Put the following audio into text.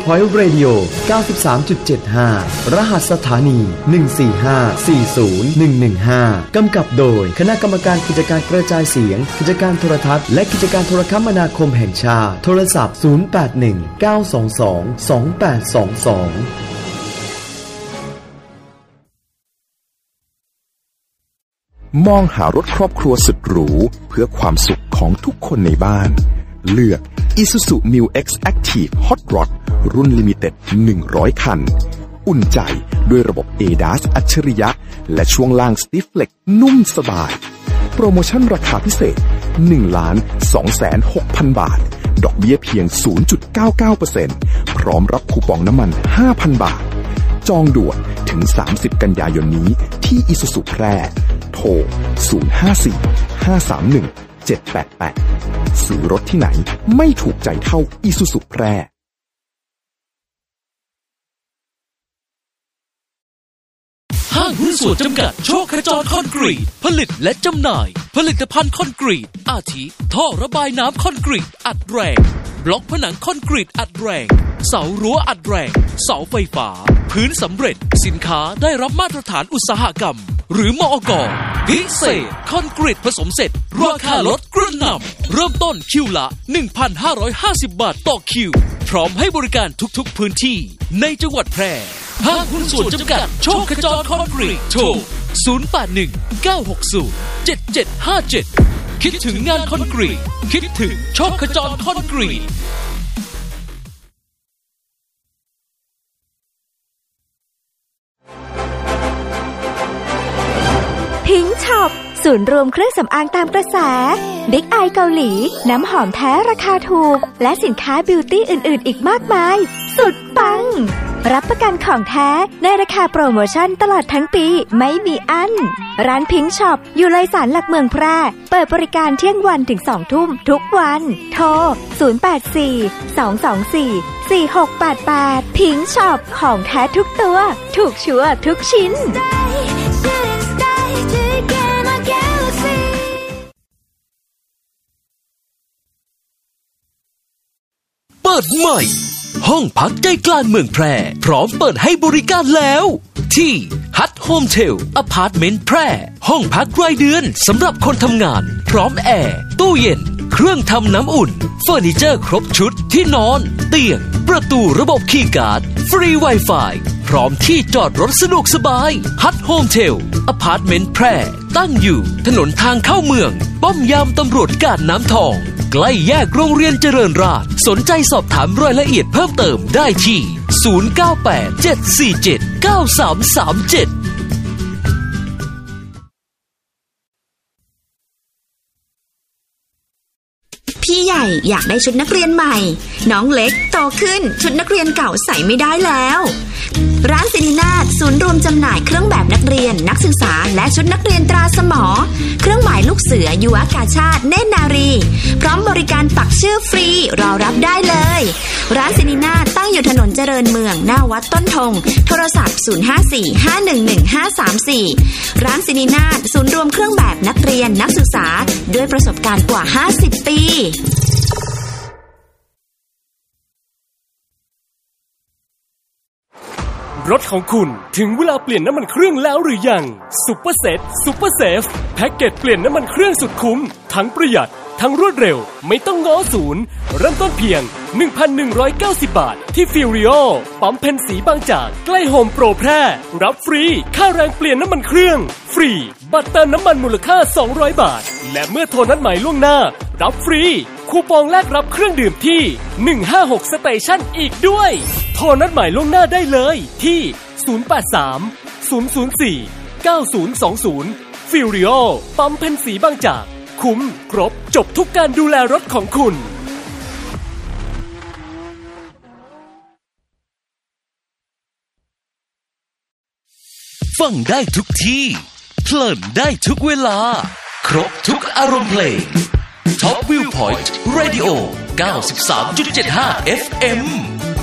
Point Radio 93.75 รหัสสถานี 145401115 กำกับโดยคณะกรรมการกิจการกระจายเสียงกิจการโทรทัศน์และกิจการโทรคมนาคมแห่งชาติโทรศัพท์0819222822 มองหารถครอบครัวสุดหรูเพื่อความสุขของทุกคนในบ้านเลือก Isuzu Mu X Active Hot Rod รุ่นลิมิเต็ด100คันอุ่นใจด้วยระบบ ADAS อัจฉริยะและช่วงล่าง Stiff Flex นุ่มสบายโปรโมชั่นราคาพิเศษ 1,260,000 บาทดอกเบี้ยเพียง 0.99% พร้อมรับคูปองน้ำมัน 5,000 บาทจองด่วนถึง30กันยายนนี้ที่ Isuzu แพร่โทร 054-531-788 ซื้อรถที่ไหนไม่ถูกใจเท่า Isuzu แพร่ห้างหุ้นส่วนจำกัดโชคขจรคอนกรีตผลิตและจำหน่ายผลิตภัณฑ์คอนกรีตอาทิท่อระบายน้ำคอนกรีตอัดแรงบล็อกผนังคอนกรีตอัดแรงเสารั้วอัดแรงเสาไฟฟ้าพื้นสำเร็จสินค้าได้รับมาตรฐานอุตสาหกรรมหรือมอก.พิเศษคอนกรีตผสมเสร็จราคาลดกระหน่ำเริ่มต้นคิวละ 1,550 บาทต่อคิวพร้อมให้บริการทุกๆพื้นที่ในจังหวัดแพร่ห้างหุ้นส่วนจำกัดโชคขจรคอนกรีตโทร 081-960-7757 คิดถึงงานคอนกรีตคิดถึงโชคขจรคอนกรีตพิงค์ช็อปศูนย์รวมเครื่องสำอางตามกระแสบิ๊กไอเกาหลีน้ำหอมแท้ราคาถูกและสินค้าบิวตี้อื่นๆอีกมากมายสุดปังรับประกันของแท้ในราคาโปรโมชั่นตลอดทั้งปีไม่มีอั้นร้านพิงค์ช็อปอยู่เลยสารหลักเมืองแพร่เปิดบริการเที่ยงวันถึง 20:00 นทุกวันโทร 084-224-4688 พิงค์ช็อปของแท้ทุกตัวถูกชัวร์ทุกชิ้นเปิดใหม่ห้องพักใจกลางเมืองแพร่พร้อมเปิดให้บริการแล้วที่ฮัทโฮมเทลอพาร์ตเมนต์แพร่ห้องพักรายเดือนสำหรับคนทำงานพร้อมแอร์ตู้เย็นเครื่องทำน้ำอุ่นเฟอร์นิเจอร์ครบชุดที่นอนเตียงประตูระบบคีย์การ์ดฟรี Wi-Fi พร้อมที่จอดรถสะดวกสบายฮัทโฮมเทลอพาร์ตเมนต์แพร่ตั้งอยู่ถนนทางเข้าเมืองป้อมยามตำรวจกาดน้ำทองใกล้แยกโรงเรียนเจริญราษฎร์สนใจสอบถามรายละเอียดเพิ่มเติมได้ที่0987479337 พี่ใหญ่อยากได้ชุดนักเรียนใหม่น้องเล็กโตขึ้นชุดนักเรียนเก่าใส่ไม่ได้แล้วร้านศิรินาถศูนย์รวมจำหน่ายเครื่องแบบนักเรียนนักศึกษาและชุดนักเรียนตราสมอเครื่องหมายลูกเสือยุวกาชาติเนตรนารีพร้อมบริการปักชื่อฟรีรอรับได้เลยร้านศิรินาถตั้งอยู่ถนนเจริญเมืองหน้าวัดต้นธงโทรศัพท์054-511-534ร้านศิรินาถศูนย์รวมเครื่องแบบนักเรียนนักศึกษาด้วยประสบการณ์กว่า50ปีรถของคุณถึงเวลาเปลี่ยนน้ำมันเครื่องแล้วหรือยังซุปเปอร์เซตซุปเปอร์เซฟแพ็กเกจเปลี่ยนน้ำมันเครื่องสุดคุ้มทั้งประหยัดทั้งรวดเร็วไม่ต้องง้อศูนย์เริ่มต้นเพียง 1,190 บาทที่ฟิวริโอปั๊มเพนสีบางจากใกล้โฮมโปรแพร่รับฟรีค่าแรงเปลี่ยนน้ำมันเครื่องฟรีบัตรเติมน้ำมันมูลค่า200บาทและเมื่อโทรนัดหมายล่วงหน้ารับฟรีคูปองแลกรับเครื่องดื่มที่156สเตชันอีกด้วยโทรนัดหมายล่วงหน้าได้เลยที่083-004-9020ฟิวริโอปั๊มเพนสีบางจากคุ้มครบจบทุกการดูแลรถของคุณฟังได้ทุกที่เพลินได้ทุกเวลาครบทุกอารมณ์เพลง Top View Point Radio 93.75 FM